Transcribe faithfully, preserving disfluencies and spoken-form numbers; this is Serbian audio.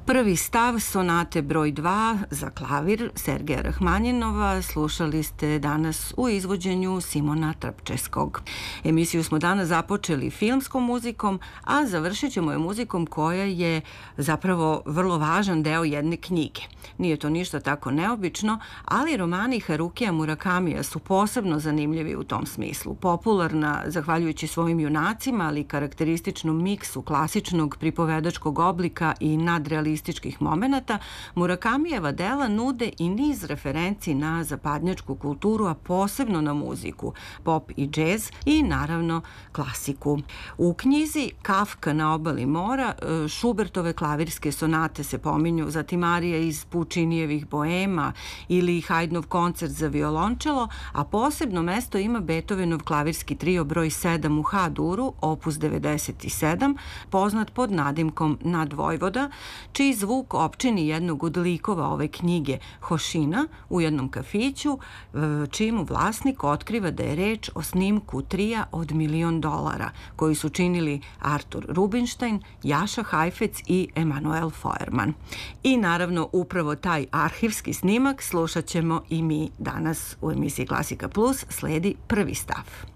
Prvi stav sonate broj dva za klavir Sergeja Rahmanjinova slušali ste danas u izvođenju Simona Trpčeskog. Emisiju smo danas započeli filmskom muzikom, a završit ćemo je muzikom koja je zapravo vrlo važan deo jedne knjige. Nije to ništa tako neobično, ali romani Harukija Murakamija su posebno zanimljivi u tom smislu. Popularna, zahvaljujući svojim junacima, ali karakterističnom miksu klasičnog pripovedačkog oblika i nadrealističkih momenata, Murakamijeva dela nude i niz referenci na zapadnjačku kulturu, a posebno na muziku, pop i džez i naravno klasiku. U knjizi Kafka na obali mora Šubertove klavirske sonate se pominju, zatim arija iz Pučinijevih Boema ili Haydnov koncert za violončelo, a posebno mesto ima Beethovenov klavirski trio broj sedam u Ha-duru, opus devedeset sedam, poznat pod nadimkom Nadvojvoda, čiji zvuk opčini jednog od likova ove knjige, Hošina, u jednom kafiću, čijemu vlasnik otkriva da je reč o snimku trija od milion dolara, koji su činili Artur Rubinstein, Jaša Hajfec i Emanuel Feuermann. I naravno, upravo taj arhivski snimak slušat ćemo i mi danas u emisiji Klasika Plus. Sledi prvi stav.